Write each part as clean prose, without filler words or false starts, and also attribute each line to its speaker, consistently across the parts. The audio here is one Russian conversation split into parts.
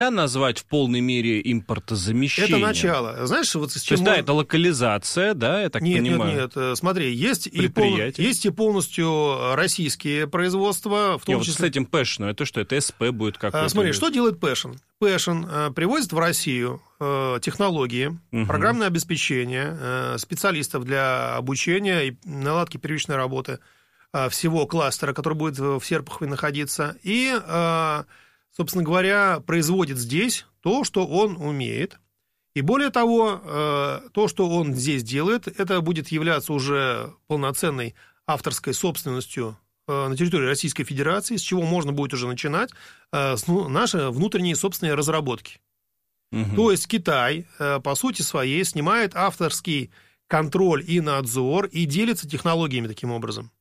Speaker 1: назвать в полной мере импортозамещением?
Speaker 2: Это начало. Знаешь, вот с
Speaker 1: То
Speaker 2: чем
Speaker 1: есть, да, это локализация, да, я так понимаю?
Speaker 2: Нет. Смотри, есть и полностью российские производства, в том числе...
Speaker 1: Вот с этим Passion, это что, это СП будет какой-то?
Speaker 2: Смотри, что делает Passion? Passion привозит в Россию технологии, программное обеспечение, специалистов для обучения и наладки первичной работы всего кластера, который будет в Серпухове находиться, и, собственно говоря, производит здесь то, что он умеет. И более того, то, что он здесь делает, это будет являться уже полноценной авторской собственностью на территории Российской Федерации, с чего можно будет уже начинать наши внутренние собственные разработки. То есть Китай, по сути своей, снимает авторский контроль и надзор и делится технологиями таким образом.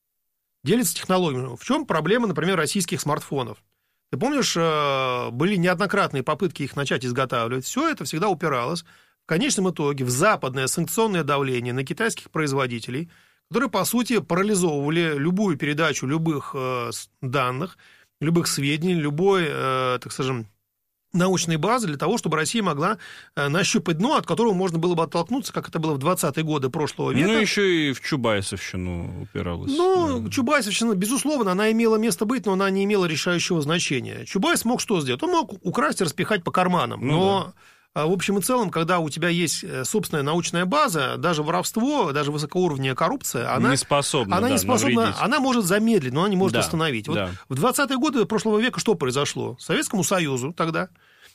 Speaker 2: Делится технологиями. В чем проблема, например, российских смартфонов? Ты помнишь, были неоднократные попытки их начать изготавливать. Все это всегда упиралось в конечном итоге в западное санкционное давление на китайских производителей, которые, по сути, парализовывали любую передачу любых данных, любых сведений, любой, так скажем, научной базы для того, чтобы Россия могла нащупать дно, от которого можно было бы оттолкнуться, как это было в 20-е годы прошлого века.
Speaker 1: Ну, еще и в Чубайсовщину упиралась.
Speaker 2: Ну, Чубайсовщина, безусловно, она имела место быть, но она не имела решающего значения. Чубайс мог что сделать? Он мог украсть и распихать по карманам, но... В общем и целом, когда у тебя есть собственная научная база, даже воровство, даже высокоуровневая коррупция, она не способна, она может замедлить, но она не может остановить. Вот в 20-е годы прошлого века что произошло? Советскому Союзу тогда,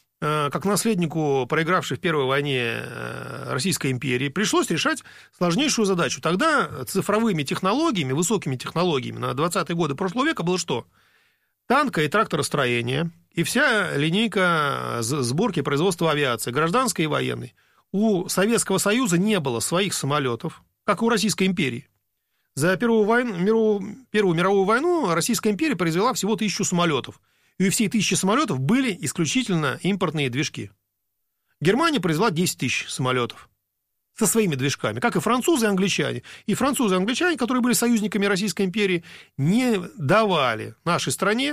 Speaker 2: как наследнику проигравшей в Первой войне Российской империи, пришлось решать сложнейшую задачу. Тогда цифровыми технологиями, высокими технологиями на 20-е годы прошлого века было что? Танка и тракторостроение, и вся линейка сборки и производства авиации, гражданской и военной. У Советского Союза не было своих самолетов, как и у Российской империи. За Первую мировую войну Российская империя произвела всего 1000 самолетов. И у всей 1000 самолетов были исключительно импортные движки. Германия произвела 10 тысяч самолетов со своими движками, как и французы и англичане. И французы и англичане, которые были союзниками Российской империи, не давали нашей стране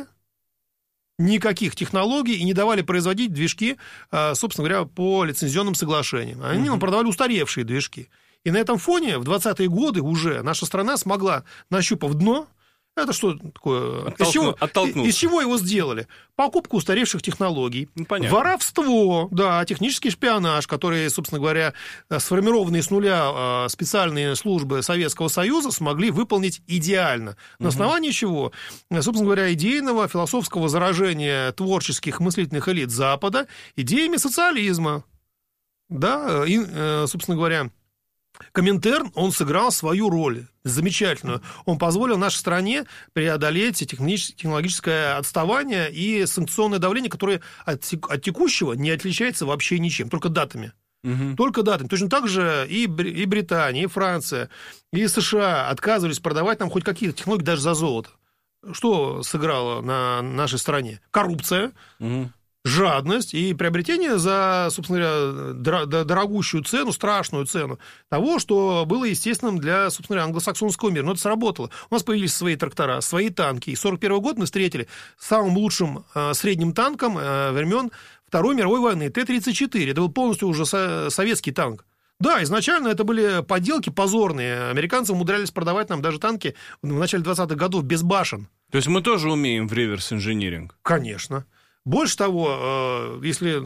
Speaker 2: никаких технологий и не давали производить движки, собственно говоря, по лицензионным соглашениям. Они нам продавали устаревшие движки. И на этом фоне в 20-е годы уже наша страна смогла, нащупав дно, это что такое? Из чего его сделали? Покупка устаревших технологий, воровство, да, технический шпионаж, которые, собственно говоря, сформированные с нуля специальные службы Советского Союза смогли выполнить идеально. На основании чего? Собственно говоря, идейного философского заражения творческих мыслительных элит Запада идеями социализма. Да, и, собственно говоря, Коминтерн, он сыграл свою роль замечательную. Он позволил нашей стране преодолеть технологическое отставание и санкционное давление, которое от текущего не отличается вообще ничем, только датами. Только датами. Точно так же и Британия, и Франция, и США отказывались продавать нам хоть какие-то технологии даже за золото. Что сыграло на нашей стране? Коррупция. Жадность и приобретение за, собственно говоря, дорогущую цену, страшную цену того, что было естественным для, собственно говоря, англосаксонского мира. Но это сработало. У нас появились свои трактора, свои танки. И 1941 год мы встретили самым лучшим средним танком времен Второй мировой войны, Т-34. Это был полностью уже советский танк. Да, изначально это были подделки позорные. Американцы умудрялись продавать нам даже танки в начале 20-х годов без башен.
Speaker 1: То есть мы тоже умеем в реверс-инжиниринг?
Speaker 2: Конечно. Больше того, если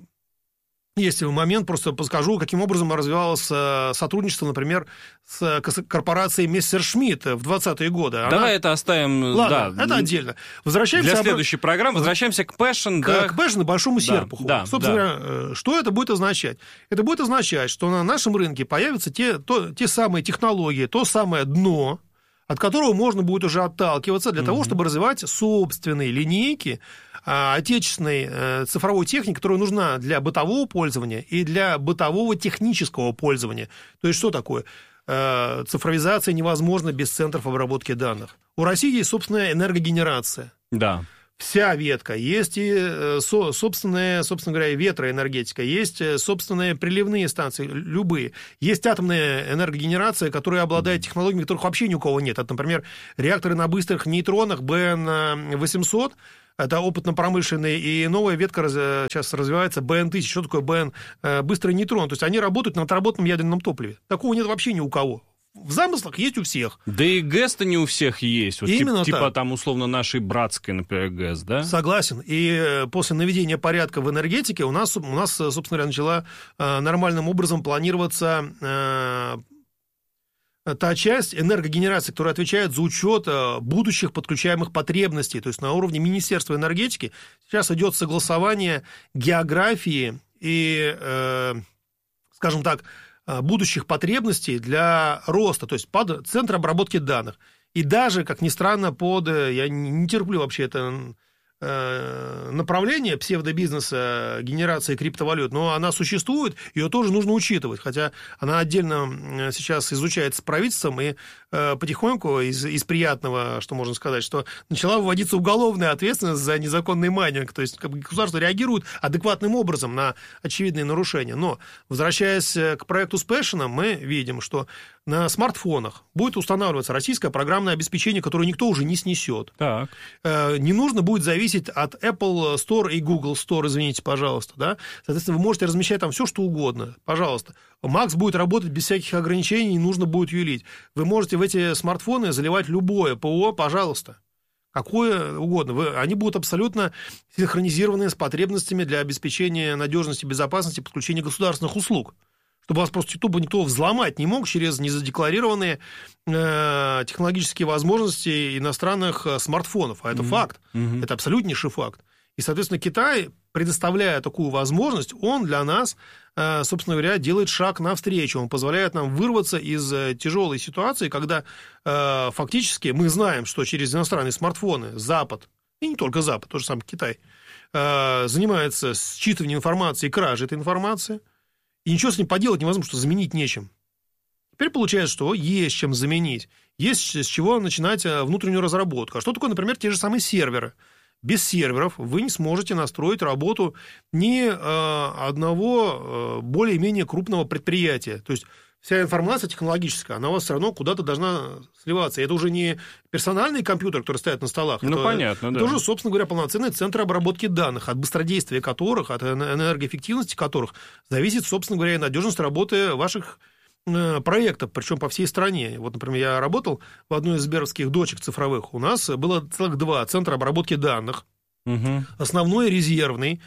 Speaker 2: есть момент, просто подскажу, каким образом развивалось сотрудничество, например, с корпорацией Мессершмитт в 20-е годы.
Speaker 1: Давай это оставим.
Speaker 2: Ладно, это отдельно. Возвращаемся
Speaker 1: для следующей программы. Возвращаемся к Passion.
Speaker 2: К Passion, Большому Серпуху. Собственно говоря, что это будет означать? Это будет означать, что на нашем рынке появятся те самые технологии, то самое дно, от которого можно будет уже отталкиваться для того, чтобы развивать собственные линейки отечественной цифровой техники, которая нужна для бытового пользования и для бытового технического пользования. То есть что такое? Цифровизация невозможна без центров обработки данных. У России есть собственная энергогенерация.
Speaker 1: Да.
Speaker 2: Вся ветка. Есть и собственная, собственно говоря, ветроэнергетика, есть собственные приливные станции, любые. Есть атомная энергогенерация, которая обладает технологиями, которых вообще ни у кого нет. Это, например, реакторы на быстрых нейтронах БН-800, Это опытно-промышленный, и новая ветка сейчас развивается БН-1000. Что такое БН? Быстрый нейтрон. То есть они работают на отработанном ядерном топливе. Такого нет вообще ни у кого. В замыслах есть у всех.
Speaker 1: Да и ГЭС-то не у всех есть. Вот
Speaker 2: Именно
Speaker 1: типа
Speaker 2: так.
Speaker 1: там условно нашей братской, например, ГЭС, да?
Speaker 2: Согласен. И после наведения порядка в энергетике у нас, собственно говоря, начала нормальным образом планироваться та часть энергогенерации, которая отвечает за учет будущих подключаемых потребностей. То есть на уровне Министерства энергетики сейчас идет согласование географии и, скажем так, будущих потребностей для роста, то есть под центр обработки данных. И даже, как ни странно, я не терплю вообще это направление псевдобизнеса генерации криптовалют, но она существует, ее тоже нужно учитывать, хотя она отдельно сейчас изучается правительством, и потихоньку из приятного, что можно сказать, что начала вводиться уголовная ответственность за незаконный майнинг, то есть государство реагирует адекватным образом на очевидные нарушения. Но, возвращаясь к проекту с Passion, мы видим, что на смартфонах будет устанавливаться российское программное обеспечение, которое никто уже не снесет.
Speaker 1: Так.
Speaker 2: Не нужно будет зависеть от Apple Store и Google Store, извините, пожалуйста. Да? Соответственно, вы можете размещать там все, что угодно. Пожалуйста. Макс будет работать без всяких ограничений, не нужно будет юлить. Вы можете в эти смартфоны заливать любое ПО, пожалуйста. Какое угодно. Они будут абсолютно синхронизированы с потребностями для обеспечения надежности, безопасности, подключения государственных услуг. Чтобы вас просто тупо никто взломать не мог через незадекларированные технологические возможности иностранных смартфонов. А это факт. Это абсолютнейший факт. И, соответственно, Китай, предоставляя такую возможность, он для нас, собственно говоря, делает шаг навстречу. Он позволяет нам вырваться из тяжелой ситуации, когда фактически мы знаем, что через иностранные смартфоны Запад, и не только Запад, тот же самый Китай, занимается считыванием информации и кражей этой информации. И ничего с ним поделать невозможно, что заменить нечем. Теперь получается, что есть чем заменить. Есть с чего начинать внутреннюю разработку. А что такое, например, те же самые серверы? Без серверов вы не сможете настроить работу ни одного более-менее крупного предприятия. То есть вся информация технологическая, она у вас все равно куда-то должна сливаться. И это уже не персональный компьютер, который стоит на столах.
Speaker 1: Ну, понятно, да.
Speaker 2: Это уже, собственно говоря, полноценный центр обработки данных, от быстродействия которых, от энергоэффективности которых зависит, собственно говоря, и надежность работы ваших проектов, причем по всей стране. Вот, например, я работал в одной из сберовских дочек цифровых. У нас было целых 2 центра обработки данных. Основной и резервный.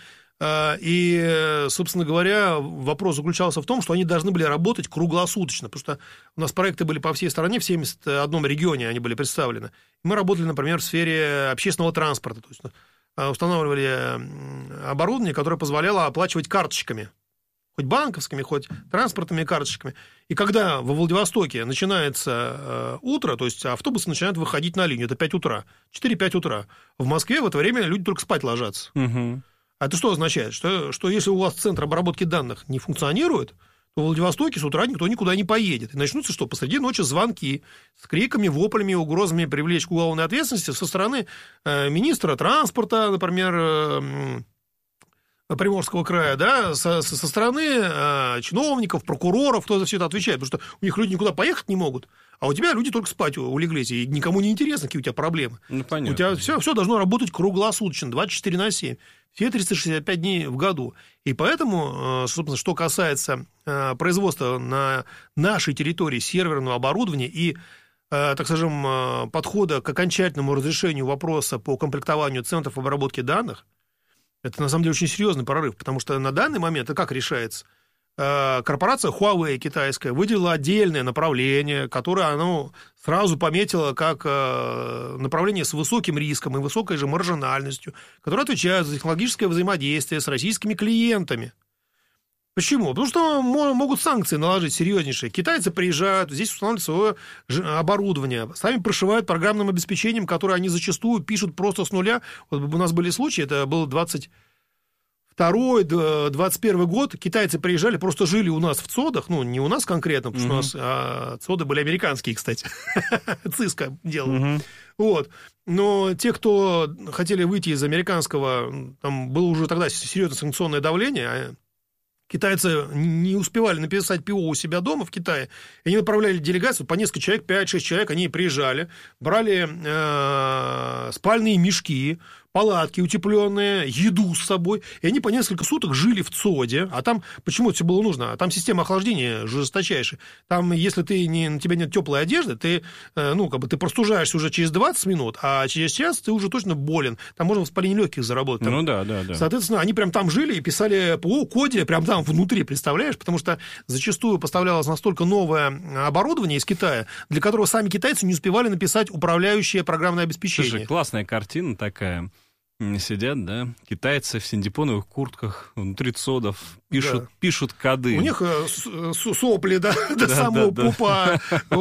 Speaker 2: И, собственно говоря, вопрос заключался в том, что они должны были работать круглосуточно, потому что у нас проекты были по всей стране, в 71 регионе они были представлены. Мы работали, например, в сфере общественного транспорта, то есть устанавливали оборудование, которое позволяло оплачивать карточками, хоть банковскими, хоть транспортными карточками. И когда во Владивостоке начинается утро, то есть автобусы начинают выходить на линию, это 5 утра, 4-5 утра. В Москве в это время люди только спать ложатся. А это что означает? Что если у вас центр обработки данных не функционирует, то в Владивостоке с утра никто никуда не поедет. И начнутся что? Посреди ночи звонки с криками, воплями, угрозами привлечь к уголовной ответственности со стороны министра транспорта, например, Приморского края, да, со стороны чиновников, прокуроров, кто за все это отвечает, потому что у них люди никуда поехать не могут, а у тебя люди только спать улеглись, и никому не интересно, какие у тебя проблемы.
Speaker 1: Ну, понятно.
Speaker 2: У тебя все должно работать круглосуточно, 24/7, все 365 дней в году. И поэтому, собственно, что касается производства на нашей территории серверного оборудования и, так скажем, подхода к окончательному разрешению вопроса по комплектованию центров обработки данных, это, на самом деле, очень серьезный прорыв, потому что на данный момент, это как решается? Корпорация Huawei китайская выделила отдельное направление, которое она сразу пометила как направление с высоким риском и высокой же маржинальностью, которое отвечает за технологическое взаимодействие с российскими клиентами. Почему? Потому что могут санкции наложить серьезнейшие. Китайцы приезжают, здесь устанавливают свое оборудование, сами прошивают программным обеспечением, которое они зачастую пишут просто с нуля. Вот у нас были случаи, это был 22-21 год, китайцы приезжали, просто жили у нас в ЦОДах, ну, не у нас конкретно, потому что у нас ЦОДы были американские, кстати, ЦИСКО делал. Вот. Но те, кто хотели выйти из американского, там было уже тогда серьезное санкционное давление, китайцы не успевали написать ПО у себя дома в Китае, и они направляли делегацию по несколько человек, 5-6 человек, они приезжали, брали спальные мешки, палатки утепленные, еду с собой, и они по несколько суток жили в ЦОДе, а там, почему это все было нужно? А там система охлаждения жесточайшая. Там, если на тебя нет теплой одежды, ты простужаешься уже через 20 минут, а через час ты уже точно болен. Там можно воспаление легких заработать. Там,
Speaker 1: да.
Speaker 2: Соответственно, они прям там жили и писали по коде, прям там внутри, представляешь? Потому что зачастую поставлялось настолько новое оборудование из Китая, для которого сами китайцы не успевали написать управляющее программное обеспечение.
Speaker 1: Слушай, классная картина такая. Сидят, да, китайцы в синдипоновых куртках, внутри ЦОДов, пишут коды.
Speaker 2: У них сопли до самого пупа,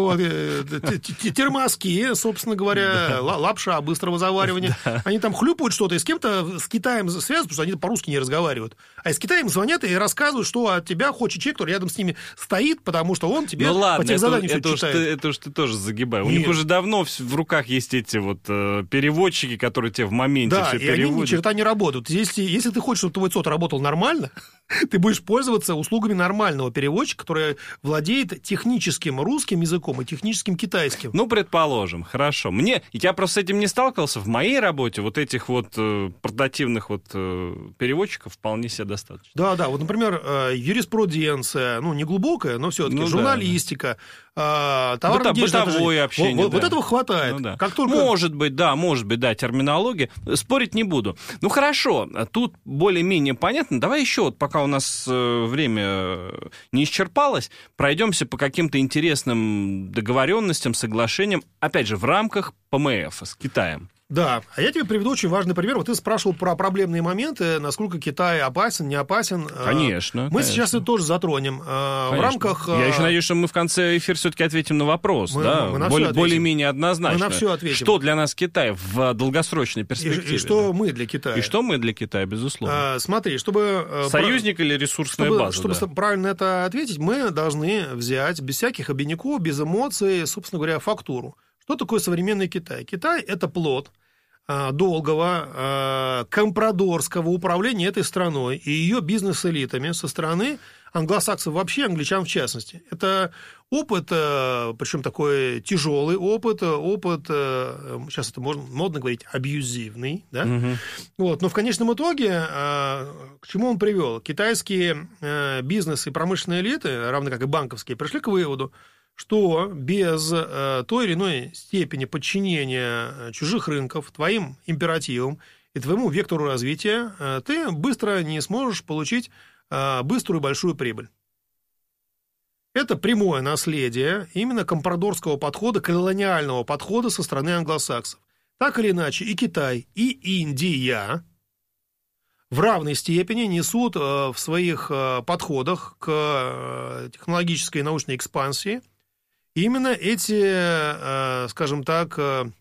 Speaker 2: термоски, собственно говоря, лапша быстрого заваривания. Они там хлюпают что-то, и с кем-то с Китаем связывают, потому что они по-русски не разговаривают. А из Китая им звонят и рассказывают, что от тебя хочет человек, который рядом с ними стоит, потому что он тебе по техзаданию все читает.
Speaker 1: Это уж ты тоже загибай. У них уже давно в руках есть эти вот переводчики, которые тебе в моменте все переводят.
Speaker 2: И они ни черта не работают. Если ты хочешь, чтобы твой ЦОД работал нормально, ты будешь пользоваться услугами нормального переводчика, который владеет техническим русским языком и техническим китайским.
Speaker 1: Ну, предположим, хорошо. Я просто с этим не сталкивался. В моей работе вот этих вот портативных вот переводчиков вполне себе достаточно.
Speaker 2: Да. Вот, например, юриспруденция, не глубокая, но все-таки журналистика,
Speaker 1: бытовое общение.
Speaker 2: Вот этого хватает.
Speaker 1: Как только... Может быть, терминология. Спорить не буду. Ну, хорошо, тут более-менее понятно. Давай еще, пока у нас время не исчерпалось, пройдемся по каким-то интересным договоренностям, соглашениям, опять же, в рамках ПМФ с Китаем.
Speaker 2: Да, а я тебе приведу очень важный пример. Вот ты спрашивал про проблемные моменты, насколько Китай опасен, не опасен.
Speaker 1: Конечно.
Speaker 2: Мы сейчас это тоже затронем. В рамках...
Speaker 1: Я еще надеюсь, что мы в конце эфира все-таки ответим на вопрос. Мы более-менее однозначно.
Speaker 2: Мы на все ответим.
Speaker 1: Что для нас Китай в долгосрочной перспективе?
Speaker 2: И что мы для Китая?
Speaker 1: И что мы для Китая, безусловно.
Speaker 2: Смотри, чтобы...
Speaker 1: Союзник или ресурсная база?
Speaker 2: Чтобы правильно это ответить, мы должны взять без всяких обиняков, без эмоций, собственно говоря, фактуру. Что такое современный Китай? Китай – это плод долгого компрадорского управления этой страной и ее бизнес-элитами со стороны англосаксов вообще, англичан в частности. Это опыт, причем такой тяжелый опыт, сейчас это модно говорить, абьюзивный, да? Вот, но в конечном итоге к чему он привел? Китайские бизнес и промышленные элиты, равно как и банковские, пришли к выводу, что без той или иной степени подчинения чужих рынков твоим императивам и твоему вектору развития ты быстро не сможешь получить быструю и большую прибыль. Это прямое наследие именно компрадорского подхода, колониального подхода со стороны англосаксов. Так или иначе, и Китай, и Индия в равной степени несут в своих подходах к технологической и научной экспансии именно эти, скажем так,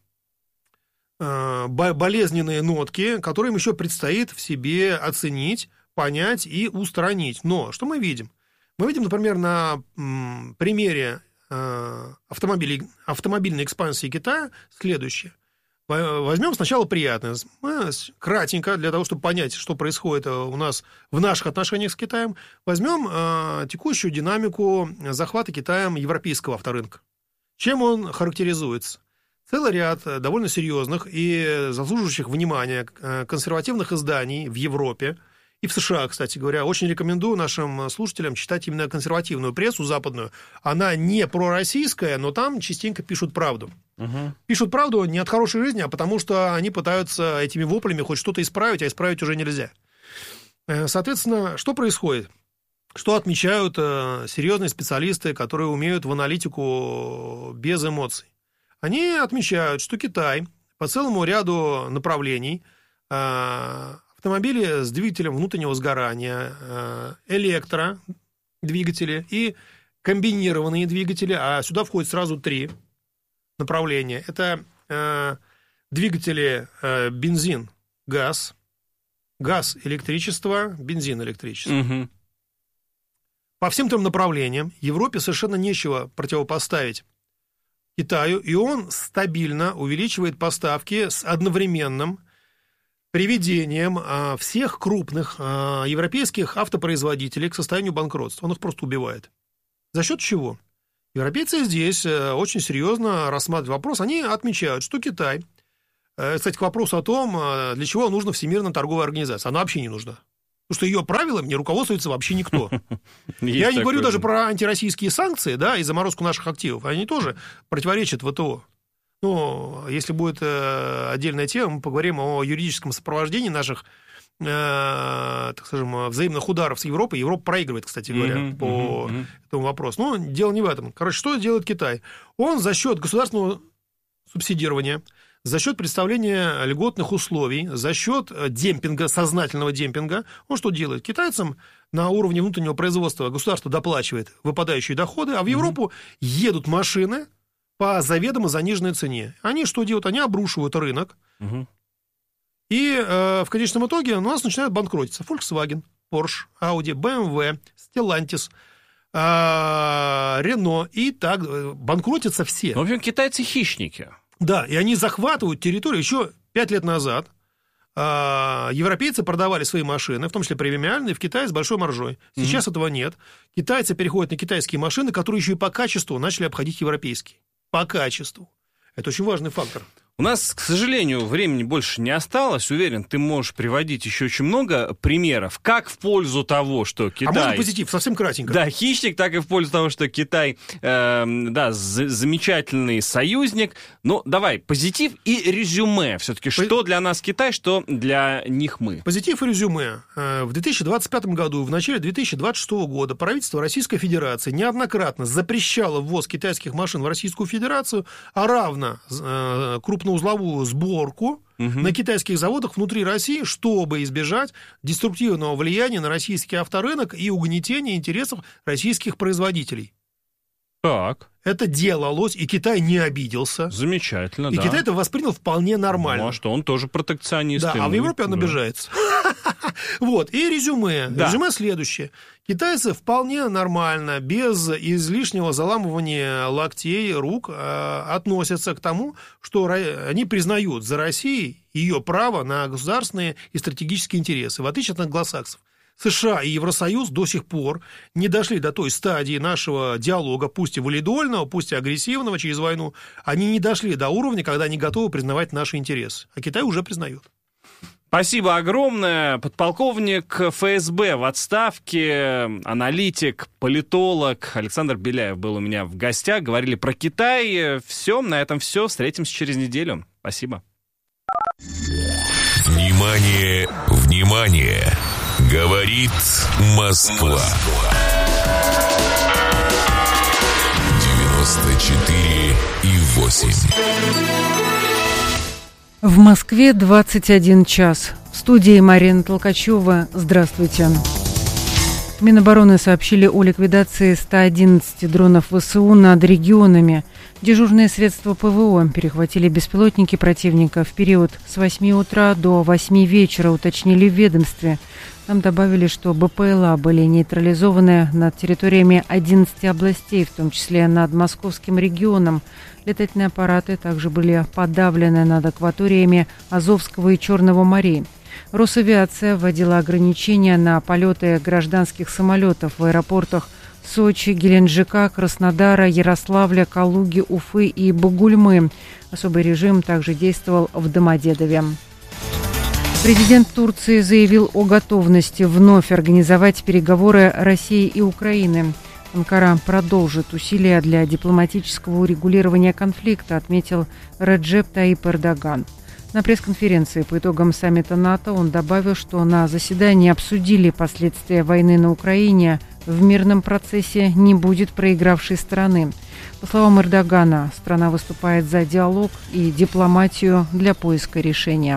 Speaker 2: болезненные нотки, которые им еще предстоит в себе оценить, понять и устранить. Но что мы видим? Мы видим, например, на примере автомобильной экспансии Китая следующее. Возьмем сначала приятное. Мы кратенько, для того, чтобы понять, что происходит у нас в наших отношениях с Китаем, возьмем текущую динамику захвата Китаем европейского авторынка. Чем он характеризуется? Целый ряд довольно серьезных и заслуживающих внимания консервативных изданий в Европе и в США, кстати говоря. Очень рекомендую нашим слушателям читать именно консервативную прессу западную. Она не пророссийская, но там частенько пишут правду. Пишут правду не от хорошей жизни, а потому что они пытаются этими воплями хоть что-то исправить, а исправить уже нельзя. Соответственно, что происходит? Что отмечают серьезные специалисты, которые умеют в аналитику без эмоций? Они отмечают, что Китай по целому ряду направлений, автомобили с двигателем внутреннего сгорания, электродвигатели и комбинированные двигатели, а сюда входит сразу 3 направления. Это двигатели бензин, газ, электричество, бензин, электричество. По всем 3 направлениям Европе совершенно нечего противопоставить Китаю, и он стабильно увеличивает поставки с одновременным приведением всех крупных европейских автопроизводителей к состоянию банкротства. Он их просто убивает. За счет чего? Европейцы здесь очень серьезно рассматривают вопрос. Они отмечают, что Китай Кстати, к вопросу о том, для чего нужна Всемирная торговая организация. Она вообще не нужна. Потому что ее правилами не руководствуется вообще никто. Я не говорю даже про антироссийские санкции, да, и заморозку наших активов. Они тоже противоречат ВТО. Но если будет отдельная тема, мы поговорим о юридическом сопровождении наших, так скажем, взаимных ударов с Европой. Европа проигрывает, кстати говоря, по этому вопросу. Но дело не в этом. Короче, что делает Китай? Он за счет государственного субсидирования, за счет представления льготных условий, за счет демпинга, сознательного демпинга, он что делает? Китайцам на уровне внутреннего производства государство доплачивает выпадающие доходы, а в Европу едут машины по заведомо заниженной цене. Они что делают? Они обрушивают рынок. И в конечном итоге у нас начинают банкротиться Volkswagen, Porsche, Audi, BMW, Stellantis, Renault, и так банкротятся все.
Speaker 1: В общем, китайцы хищники.
Speaker 2: Да, и они захватывают территорию. Еще 5 лет назад европейцы продавали свои машины, в том числе премиальные, в Китае с большой маржой. Сейчас этого нет. Китайцы переходят на китайские машины, которые еще и по качеству начали обходить европейские. По качеству. Это очень важный фактор.
Speaker 1: У нас, к сожалению, времени больше не осталось. Уверен, ты можешь приводить еще очень много примеров, как в пользу того, что Китай...
Speaker 2: А можно позитив, совсем кратенько.
Speaker 1: Да, хищник, так и в пользу того, что Китай, замечательный союзник. Но давай, позитив и резюме. Все-таки, что для нас Китай, что для них мы.
Speaker 2: Позитив и резюме. В 2025 году, в начале 2026 года правительство Российской Федерации неоднократно запрещало ввоз китайских машин в Российскую Федерацию, а равно крупноузловую сборку на китайских заводах внутри России, чтобы избежать деструктивного влияния на российский авторынок и угнетения интересов российских производителей.
Speaker 1: Так.
Speaker 2: Это делалось, и Китай не обиделся.
Speaker 1: Замечательно,
Speaker 2: и
Speaker 1: да.
Speaker 2: Китай это воспринял вполне нормально.
Speaker 1: Ну, а что, он тоже протекционист.
Speaker 2: Да, а в Европе он обижается. Вот, и резюме. Резюме следующее. Китайцы вполне нормально, без излишнего заламывания локтей, рук, относятся к тому, что они признают за Россией ее право на государственные и стратегические интересы, в отличие от англосаксов. США и Евросоюз до сих пор не дошли до той стадии нашего диалога, пусть и валидольного, пусть и агрессивного через войну. Они не дошли до уровня, когда они готовы признавать наши интересы. А Китай уже признает.
Speaker 1: Спасибо огромное. Подполковник ФСБ в отставке, аналитик, политолог Александр Беляев был у меня в гостях. Говорили про Китай. Все, на этом все. Встретимся через неделю. Спасибо.
Speaker 3: Внимание, внимание! Говорит Москва. 94,8.
Speaker 4: В Москве 21 час. В студии Марина Толкачева. Здравствуйте. Минобороны сообщили о ликвидации 111 дронов ВСУ над регионами. Дежурные средства ПВО перехватили беспилотники противника в период с 8 утра до 8 вечера, уточнили в ведомстве. Там добавили, что БПЛА были нейтрализованы над территориями 11 областей, в том числе над Московским регионом. Летательные аппараты также были подавлены над акваториями Азовского и Черного морей. Росавиация вводила ограничения на полеты гражданских самолетов в аэропортах Сочи, Геленджика, Краснодара, Ярославля, Калуги, Уфы и Бугульмы. Особый режим также действовал в Домодедове. Президент Турции заявил о готовности вновь организовать переговоры России и Украины. Анкара продолжит усилия для дипломатического урегулирования конфликта, отметил Реджеп Таyyip Эрдоган. На пресс-конференции по итогам саммита НАТО он добавил, что на заседании обсудили последствия войны на Украине. В мирном процессе не будет проигравшей стороны. По словам Эрдогана, страна выступает за диалог и дипломатию для поиска решения.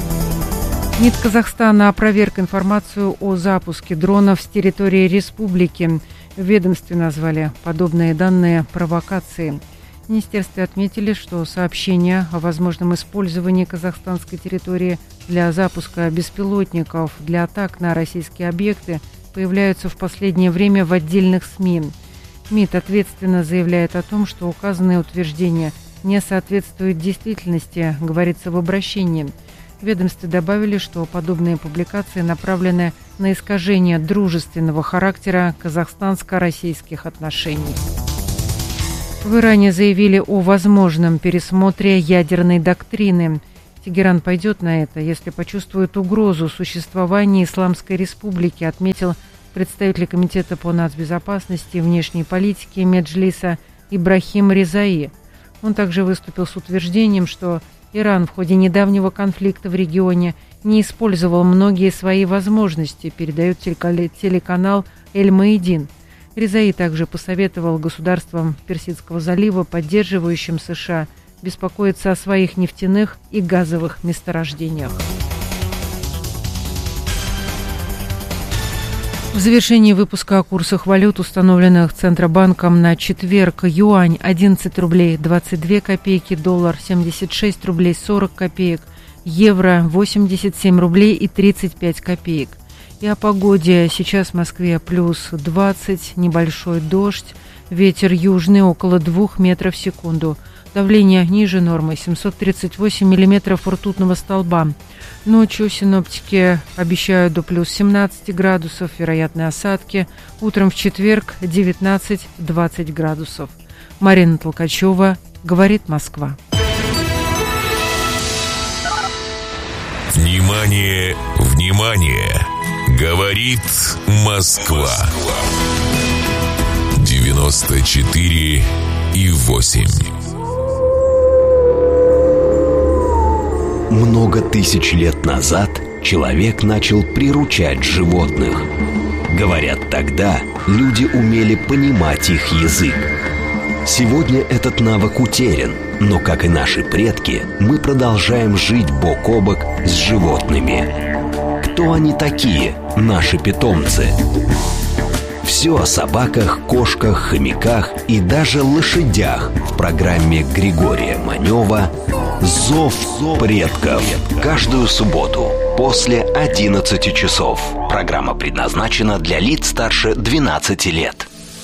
Speaker 4: МИД Казахстана опроверг информацию о запуске дронов с территории республики. В ведомстве назвали подобные данные провокацией. В министерстве отметили, что сообщения о возможном использовании казахстанской территории для запуска беспилотников для атак на российские объекты появляются в последнее время в отдельных СМИ. МИД ответственно заявляет о том, что указанные утверждения не соответствуют действительности, говорится в обращении. В ведомстве добавили, что подобные публикации направлены на искажение дружественного характера казахстанско-российских отношений. В Иране заявили о возможном пересмотре ядерной доктрины. Тегеран пойдет на это, если почувствует угрозу существования Исламской Республики, отметил представитель Комитета по нацбезопасности и внешней политике Меджлиса Ибрахим Резаи. Он также выступил с утверждением, что Иран в ходе недавнего конфликта в регионе не использовал многие свои возможности, передает телеканал «Эль-Маидин». Резаи также посоветовал государствам Персидского залива, поддерживающим США, беспокоиться о своих нефтяных и газовых месторождениях. В завершении выпуска о курсах валют, установленных Центробанком на четверг: юань 11 рублей 22 копейки, доллар 76 рублей 40 копеек, евро 87 рублей и 35 копеек. И о погоде. Сейчас в Москве плюс 20, небольшой дождь, ветер южный около 2 метров в секунду. Давление ниже нормы 738 миллиметров ртутного столба. Ночью синоптики обещают до плюс 17 градусов, вероятные осадки. Утром в четверг 19-20 градусов. Марина Толкачева, говорит Москва.
Speaker 3: Внимание, внимание! Говорит Москва. 94,8.
Speaker 5: Много тысяч лет назад человек начал приручать животных. Говорят, тогда люди умели понимать их язык. Сегодня этот навык утерян, но, как и наши предки, мы продолжаем жить бок о бок с животными. Кто они такие, наши питомцы? Все о собаках, кошках, хомяках и даже лошадях в программе Григория Манева «Зов предков». Каждую субботу после 11 часов. Программа предназначена для лиц старше 12 лет.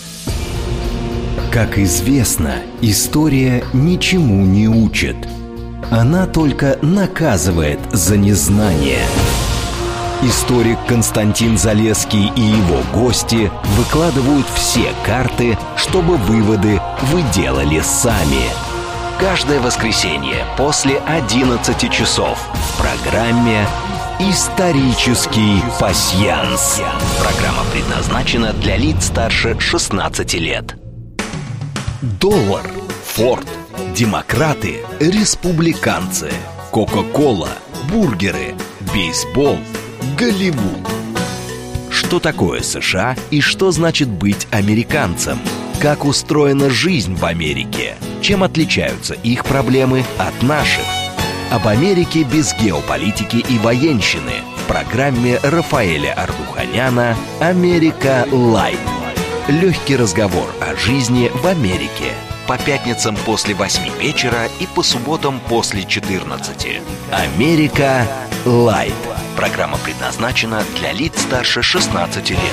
Speaker 5: Как известно, история ничему не учит. Она только наказывает за незнание. Историк Константин Залесский и его гости выкладывают все карты, чтобы выводы вы делали сами. Каждое воскресенье после 11 часов в программе «Исторический пасьянс». Программа предназначена для лиц старше 16 лет. Доллар, Форд, демократы, республиканцы, Кока-кола, бургеры, бейсбол, Голливуд. Что такое США и что значит быть американцем? Как устроена жизнь в Америке? Чем отличаются их проблемы от наших? Об Америке без геополитики и военщины в программе Рафаэля Ардуханяна «Америка Лайт». Легкий разговор о жизни в Америке. По пятницам после 8 вечера и по субботам после 14. «Америка Лайт». Программа предназначена для лиц старше 16 лет.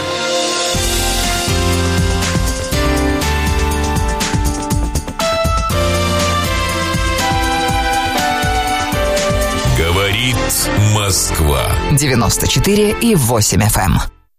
Speaker 3: Говорит Москва.
Speaker 6: 94,8 FM.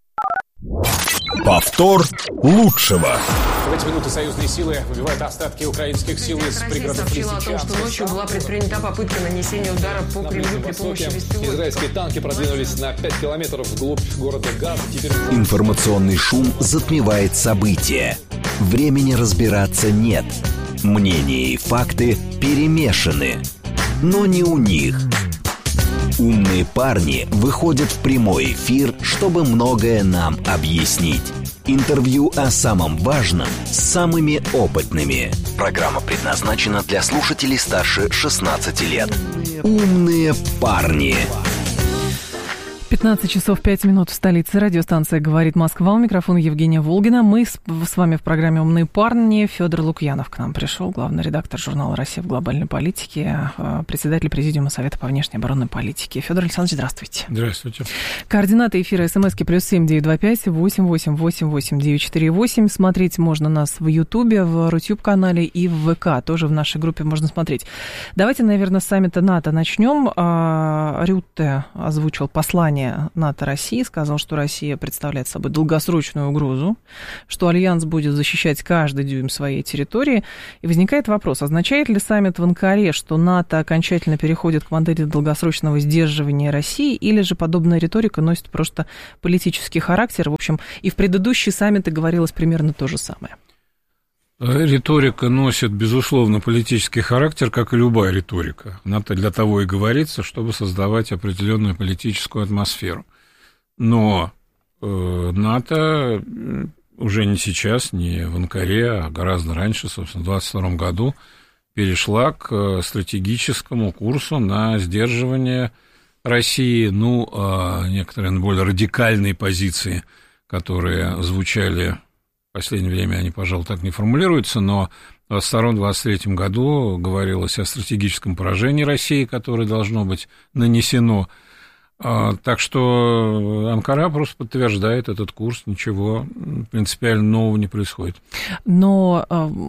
Speaker 3: Повтор лучшего.
Speaker 7: В эти минуты союзные силы выбивают остатки украинских сил из пригородов Лисичанска.
Speaker 8: Сообщила о том, что ночью была предпринята попытка нанесения удара по Кремлю при помощи беспилотников.
Speaker 7: Израильские танки продвинулись на 5 километров вглубь города Газа.
Speaker 5: Информационный шум затмевает события. Времени разбираться нет. Мнения и факты перемешаны. Но не у них. Умные парни выходят в прямой эфир, чтобы многое нам объяснить. Интервью о самом важном с самыми опытными. Программа предназначена для слушателей старше 16 лет. Умные парни.
Speaker 9: 15 часов 5 минут в столице. Радиостанция «Говорит Москва». У микрофона Евгения Волгина. Мы с вами в программе «Умные парни». Федор Лукьянов к нам пришел, главный редактор журнала «Россия в глобальной политике», председатель Президиума Совета по внешней оборонной политике. Федор Александрович, здравствуйте.
Speaker 2: Здравствуйте.
Speaker 9: Координаты эфира СМСки +7 925 888 8948. Смотреть можно нас в Ютубе, в Рутюб-канале и в ВК. Тоже в нашей группе можно смотреть. Давайте, наверное, с саммита НАТО начнем. Рютте озвучил послание отношения НАТО-России, сказал, что Россия представляет собой долгосрочную угрозу, что Альянс будет защищать каждый дюйм своей территории. И возникает вопрос, означает ли саммит в Анкаре, что НАТО окончательно переходит к модели долгосрочного сдерживания России, или же подобная риторика носит просто политический характер? В общем, и в предыдущие саммиты говорилось примерно то же самое.
Speaker 10: Риторика носит, безусловно, политический характер, как и любая риторика. НАТО для того и говорится, чтобы создавать определенную политическую атмосферу. Но НАТО уже не сейчас, не в Анкаре, а гораздо раньше, собственно, в 2022 году, перешла к стратегическому курсу на сдерживание России. Некоторые более радикальные позиции, которые звучали в последнее время, они, пожалуй, так не формулируются, но в 2022-2023 году говорилось о стратегическом поражении России, которое должно быть нанесено. Так что Анкара просто подтверждает этот курс, ничего принципиально нового не происходит.
Speaker 9: Но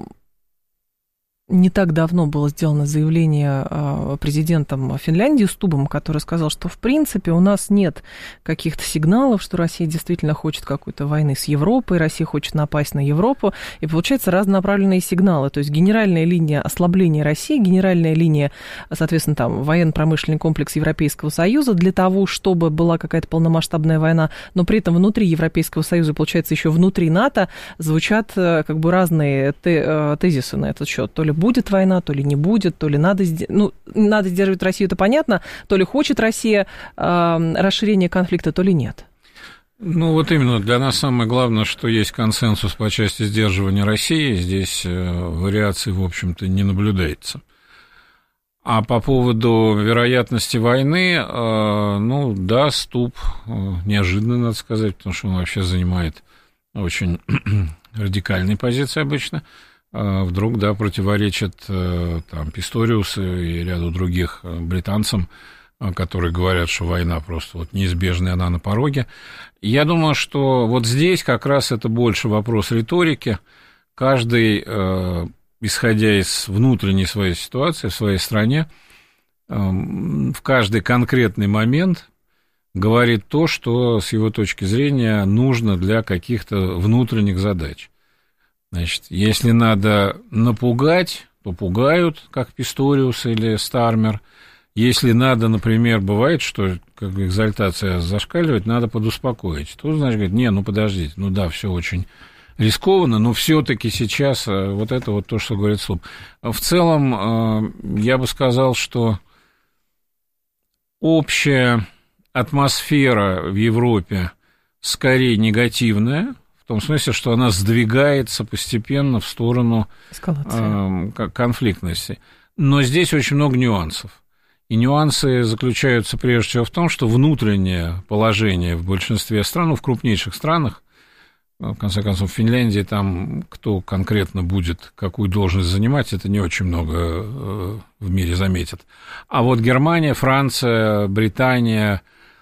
Speaker 9: не так давно было сделано заявление президентом Финляндии Стубом, который сказал, что в принципе у нас нет каких-то сигналов, что Россия действительно хочет какой-то войны с Европой, Россия хочет напасть на Европу, и получается разнонаправленные сигналы, то есть генеральная линия ослабления России, генеральная линия, соответственно, там военно-промышленный комплекс Европейского Союза для того, чтобы была какая-то полномасштабная война, но при этом внутри Европейского Союза, получается, еще внутри НАТО звучат как бы разные тезисы на этот счет, то ли будет война, то ли не будет, то ли надо сдерживать Россию, это понятно, то ли хочет Россия расширения конфликта, то ли нет.
Speaker 10: Вот именно, для нас самое главное, что есть консенсус по части сдерживания России, здесь вариаций, в общем-то, не наблюдается. А по поводу вероятности войны, да, Стуб неожиданно, надо сказать, потому что он вообще занимает очень радикальные позиции обычно, вдруг, да, противоречит там Писториусу и ряду других британцам, которые говорят, что война просто вот неизбежная, она на пороге. Я думаю, что вот здесь как раз это больше вопрос риторики. Каждый, исходя из внутренней своей ситуации в своей стране, в каждый конкретный момент говорит то, что с его точки зрения нужно для каких-то внутренних задач. Значит, если надо напугать, попугают, как Писториус или Стармер. Если надо, например, бывает, что как экзальтация зашкаливает, надо подуспокоить. Тут, значит, говорит, подождите, да, все очень рискованно, но все-таки сейчас вот это вот то, что говорит Стуб. В целом, я бы сказал, что общая атмосфера в Европе скорее негативная, в том смысле, что она сдвигается постепенно в сторону конфликтности. Но здесь очень много нюансов. И нюансы заключаются прежде всего в том, что внутреннее положение в большинстве стран, в крупнейших странах, в конце концов, в Финляндии, там кто конкретно будет какую должность занимать, это не очень много в мире заметят. А вот Германия, Франция, Британия,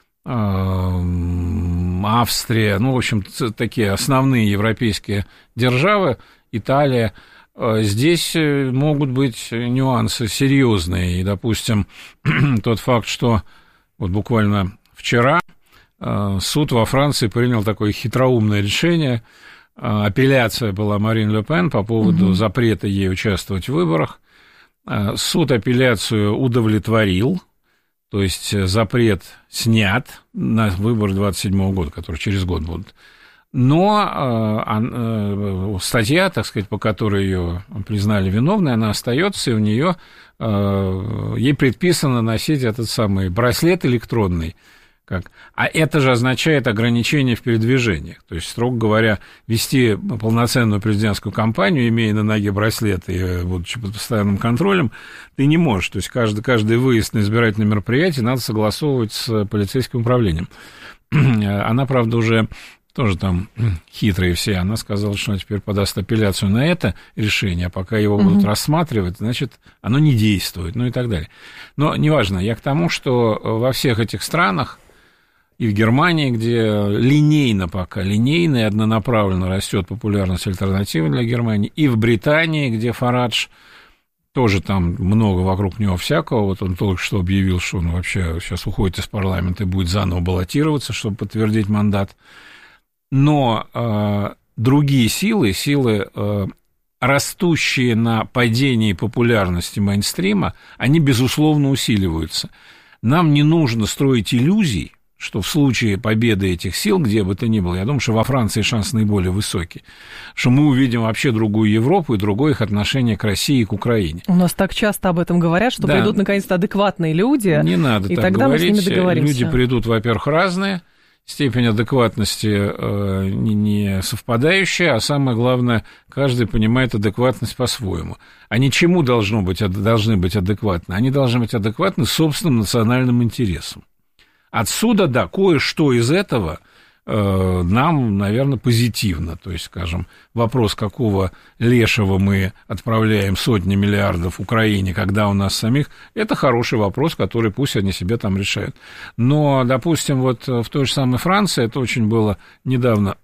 Speaker 10: Австрия, в общем, такие основные европейские державы, Италия, здесь могут быть нюансы серьезные. И, допустим, тот факт, что вот буквально вчера суд во Франции принял такое хитроумное решение. Апелляция была Марин Ле Пен по поводу запрета ей участвовать в выборах. Суд апелляцию удовлетворил. То есть запрет снят на выборы 2027 года, которые через год будут. Но статья, так сказать, по которой ее признали виновной, она остается, и у нее ей предписано носить этот самый браслет электронный. А это же означает ограничение в передвижениях. То есть, строго говоря, вести полноценную президентскую кампанию, имея на ноге браслет и будучи под постоянным контролем, ты не можешь. То есть, каждый выезд на избирательное мероприятие надо согласовывать с полицейским управлением. Она, правда, уже тоже там хитрые все. Она сказала, что она теперь подаст апелляцию на это решение, а пока его будут рассматривать, значит, оно не действует, и так далее. Но неважно, я к тому, что во всех этих странах, и в Германии, где линейно и однонаправленно растет популярность альтернативы для Германии, и в Британии, где Фарадж тоже там много вокруг него всякого. Вот он только что объявил, что он вообще сейчас уходит из парламента и будет заново баллотироваться, чтобы подтвердить мандат. Но другие силы, растущие на падении популярности мейнстрима, они, безусловно, усиливаются. Нам не нужно строить иллюзий, что в случае победы этих сил, где бы то ни было, я думаю, что во Франции шанс наиболее высокий, что мы увидим вообще другую Европу и другое их отношение к России и к Украине.
Speaker 9: У нас так часто об этом говорят, что придут наконец-то адекватные люди.
Speaker 10: Не надо
Speaker 9: и
Speaker 10: так
Speaker 9: тогда
Speaker 10: говорить.
Speaker 9: Мы с ними договоримся.
Speaker 10: Люди придут, во-первых, разные, степень адекватности не совпадающая, а самое главное, каждый понимает адекватность по-своему. Они чему должны быть адекватны? Они должны быть адекватны собственным национальным интересам. Отсюда, да, кое-что из этого нам, наверное, позитивно. То есть, скажем, вопрос, какого лешего мы отправляем сотни миллиардов Украине, когда у нас самих, это хороший вопрос, который пусть они себе там решают. Но, допустим, вот в той же самой Франции, это очень было недавно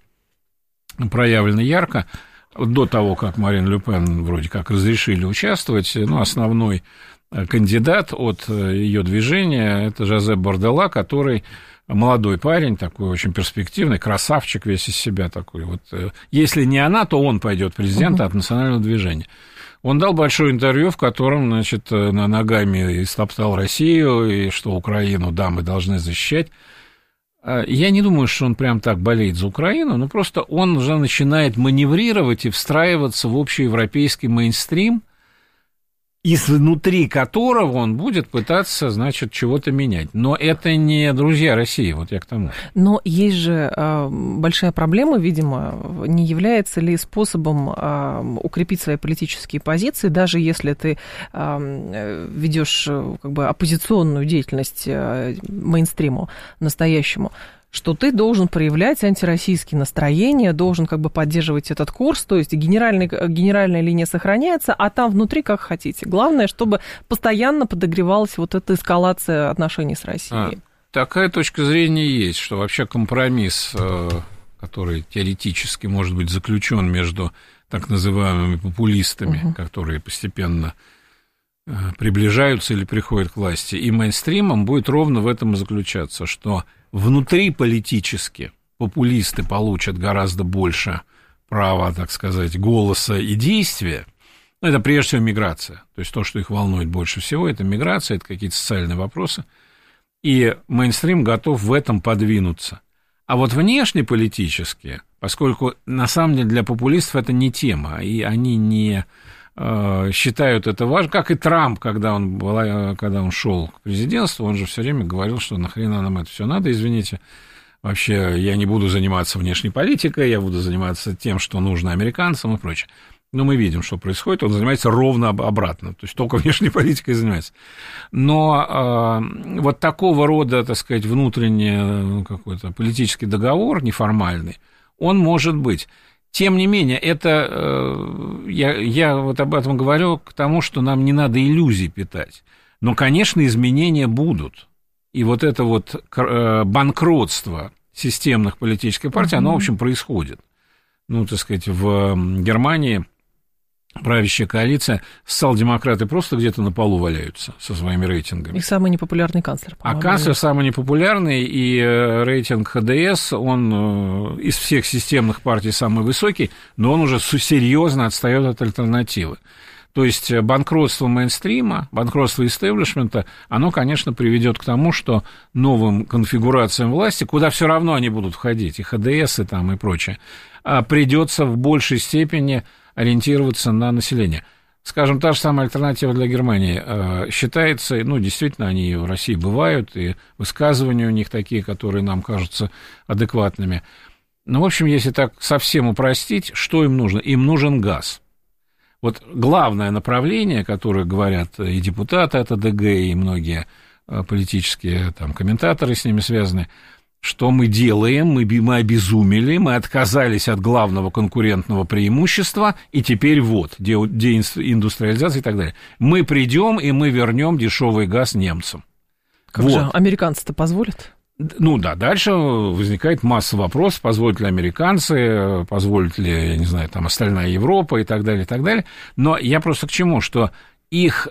Speaker 10: проявлено ярко, до того, как Марин Ле Пен вроде как разрешили участвовать, основной кандидат от ее движения, это Жозеп Бордела, который молодой парень, такой очень перспективный, красавчик весь из себя такой. Вот, если не она, то он пойдет президентом от национального движения. Он дал большое интервью, в котором, значит, ногами истоптал Россию, и что Украину, да, мы должны защищать. Я не думаю, что он прям так болеет за Украину, но просто он уже начинает маневрировать и встраиваться в общеевропейский мейнстрим, изнутри которого он будет пытаться, значит, чего-то менять. Но это не друзья России, вот я к тому.
Speaker 9: Но есть же большая проблема, видимо, не является ли способом укрепить свои политические позиции, даже если ты ведешь как бы оппозиционную деятельность мейнстриму настоящему, что ты должен проявлять антироссийские настроения, должен как бы поддерживать этот курс, то есть генеральная линия сохраняется, а там внутри как хотите. Главное, чтобы постоянно подогревалась вот эта эскалация отношений с Россией.
Speaker 10: Такая точка зрения есть, что вообще компромисс, который теоретически может быть заключен между так называемыми популистами, которые постепенно приближаются или приходят к власти, и мейнстримом, будет ровно в этом и заключаться, что внутри политически популисты получат гораздо больше права, так сказать, голоса и действия. Это прежде всего миграция. То есть то, что их волнует больше всего, это миграция, это какие-то социальные вопросы. И мейнстрим готов в этом подвинуться. А вот внешнеполитические, поскольку на самом деле для популистов это не тема, и они не считают это важным, как и Трамп, когда он шел к президентству, он же все время говорил, что нахрена нам это все надо, извините, вообще я не буду заниматься внешней политикой, я буду заниматься тем, что нужно американцам и прочее. Но мы видим, что происходит, он занимается ровно обратно, то есть только внешней политикой занимается. Но вот такого рода, так сказать, внутренний какой-то политический договор неформальный, он может быть. Тем не менее, это я вот об этом говорю к тому, что нам не надо иллюзий питать. Но, конечно, изменения будут. И вот это вот банкротство системных политических партий, оно, в общем, происходит. Ну, так сказать, в Германии правящая коалиция, социал-демократы просто где-то на полу валяются со своими рейтингами.
Speaker 9: И самый непопулярный канцлер, по-моему.
Speaker 10: А канцлер самый непопулярный, и рейтинг ХДС, он из всех системных партий самый высокий, но он уже серьезно отстает от альтернативы. То есть банкротство мейнстрима, банкротство истеблишмента, оно, конечно, приведет к тому, что новым конфигурациям власти, куда все равно они будут входить, и ХДС, и там, и прочее, придется в большей степени ориентироваться на население. Скажем, та же самая альтернатива для Германии считается, ну, действительно, они в России бывают, и высказывания у них такие, которые нам кажутся адекватными. Но, в общем, если так совсем упростить, что им нужно? Им нужен газ. Вот главное направление, которое говорят и депутаты от АДГ, и многие политические там, комментаторы с ними связаны, что мы делаем, мы обезумели, мы отказались от главного конкурентного преимущества, и теперь вот, деиндустриализация и так далее. Мы придем, и мы вернем дешевый газ немцам.
Speaker 9: Как же американцы-то позволят?
Speaker 10: Ну да, дальше возникает масса вопросов, позволят ли американцы, позволит ли, я не знаю, там остальная Европа и так далее, и так далее. Но я просто к чему, что их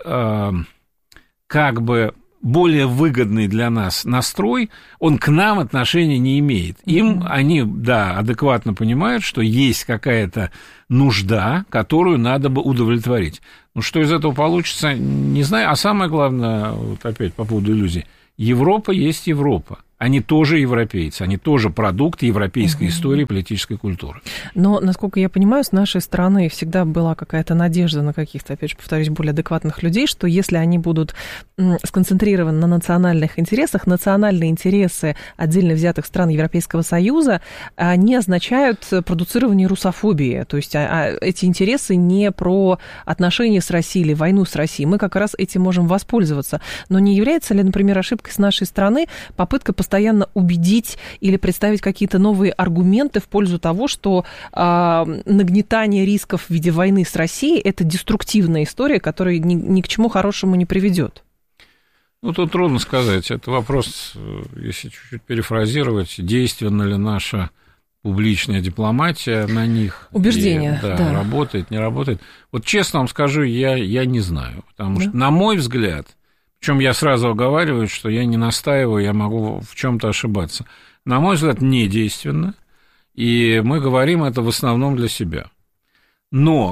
Speaker 10: как бы более выгодный для нас настрой, он к нам отношения не имеет. Им они, да, адекватно понимают, что есть какая-то нужда, которую надо бы удовлетворить. Ну, что из этого получится, не знаю. А самое главное, вот опять по поводу иллюзий, Европа есть Европа. Они тоже европейцы, они тоже продукт европейской истории, политической культуры.
Speaker 9: Но, насколько я понимаю, с нашей стороны всегда была какая-то надежда на каких-то, опять же, повторюсь, более адекватных людей, что если они будут сконцентрированы на национальных интересах, национальные интересы отдельно взятых стран Европейского Союза не означают продуцирование русофобии. То есть эти интересы не про отношения с Россией или войну с Россией. Мы как раз этим можем воспользоваться. Но не является ли, например, ошибкой с нашей стороны попытка постоянно убедить или представить какие-то новые аргументы в пользу того, что нагнетание рисков в виде войны с Россией – это деструктивная история, которая ни к чему хорошему не приведет?
Speaker 10: Ну, тут трудно сказать. Это вопрос, если чуть-чуть перефразировать, действенна ли наша публичная дипломатия на них.
Speaker 9: Убеждение, да.
Speaker 10: Работает, не работает. Вот честно вам скажу, я не знаю. Потому что, на мой взгляд, причем я сразу оговариваю, что я не настаиваю, я могу в чем-то ошибаться. На мой взгляд, недейственно, и мы говорим это в основном для себя. Но,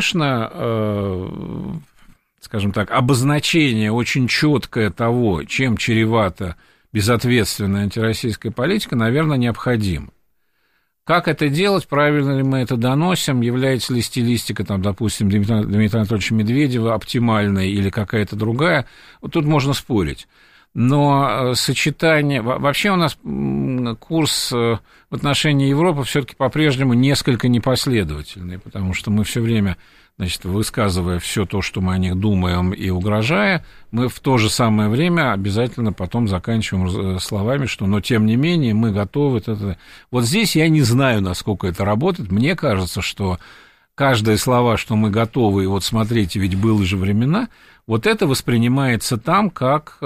Speaker 10: конечно, скажем так, обозначение очень четкое того, чем чревата безответственная антироссийская политика, наверное, необходимо. Как это делать, правильно ли мы это доносим, является ли стилистика, там, допустим, Дмитрия Анатольевича Медведева оптимальной или какая-то другая, вот тут можно спорить. Но сочетание... Вообще у нас курс в отношении Европы все-таки по-прежнему несколько непоследовательный, потому что мы все время, значит, высказывая все то, что мы о них думаем и угрожая, мы в то же самое время обязательно потом заканчиваем словами, что, но тем не менее, мы готовы. Вот здесь я не знаю, насколько это работает. Мне кажется, что каждое слово, что мы готовы, и вот смотрите, ведь были же времена, вот это воспринимается там как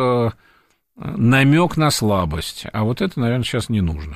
Speaker 10: намек на слабость. А вот это, наверное, сейчас не нужно.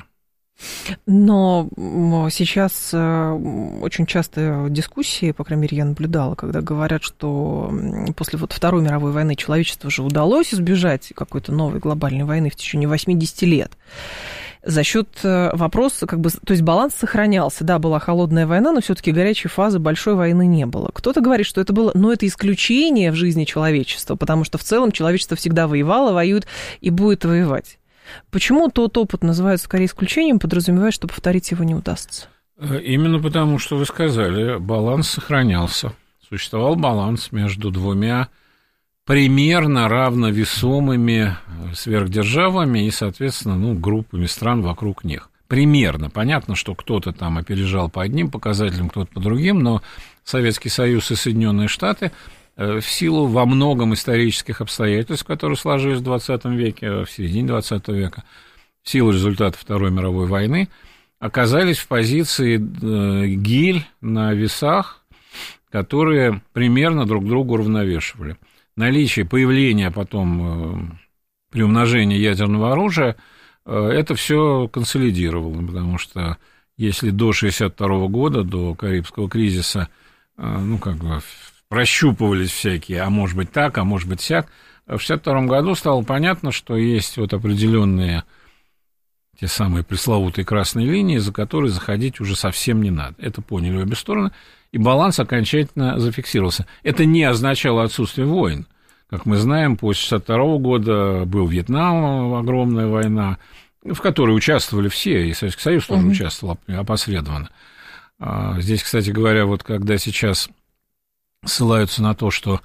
Speaker 9: Но сейчас очень часто дискуссии, по крайней мере, я наблюдала, когда говорят, что после вот Второй мировой войны человечеству же удалось избежать какой-то новой глобальной войны в течение 80 лет. За счет вопроса, как бы, то есть баланс сохранялся. Да, была холодная война, но все-таки горячей фазы большой войны не было. Кто-то говорит, что это было, но это исключение в жизни человечества, потому что в целом человечество всегда воевало, воюет и будет воевать. Почему тот опыт называют скорее исключением, подразумевая, что повторить его не удастся?
Speaker 10: Именно потому, что вы сказали, баланс сохранялся. Существовал баланс между двумя примерно равновесомыми сверхдержавами и, соответственно, группами стран вокруг них. Примерно. Понятно, что кто-то там опережал по одним показателям, кто-то по другим, но Советский Союз и Соединенные Штаты в силу во многом исторических обстоятельств, которые сложились в 20 веке, в середине 20 века, в силу результатов Второй мировой войны, оказались в позиции гирь на весах, которые примерно друг друга уравновешивали. Наличие, появление потом приумножения ядерного оружия, это все консолидировало, потому что если до 1962 года, до Карибского кризиса, прощупывались всякие, а может быть так, а может быть сяк, в 1962 году стало понятно, что есть вот определенные те самые пресловутые красные линии, за которые заходить уже совсем не надо. Это поняли обе стороны, и баланс окончательно зафиксировался. Это не означало отсутствие войн. Как мы знаем, после 1962 года был Вьетнам, огромная война, в которой участвовали все, и Советский Союз тоже участвовал опосредованно. Здесь, кстати говоря, вот когда сейчас ссылаются на то, что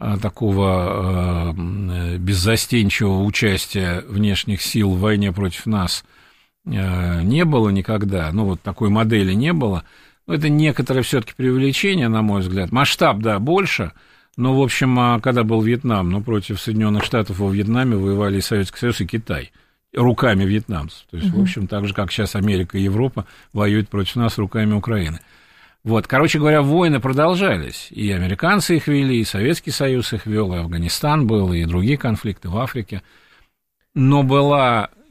Speaker 10: такого беззастенчивого участия внешних сил в войне против нас не было никогда, вот такой модели не было, это некоторое все-таки преувеличение, на мой взгляд. Масштаб, да, больше, но, в общем, когда был Вьетнам, против Соединенных Штатов во Вьетнаме воевали и Советский Союз, и Китай руками вьетнамцев. То есть, в общем, так же, как сейчас Америка и Европа воюют против нас руками Украины. Вот, короче говоря, войны продолжались, и американцы их вели, и Советский Союз их вел, и Афганистан был, и другие конфликты в Африке. Но была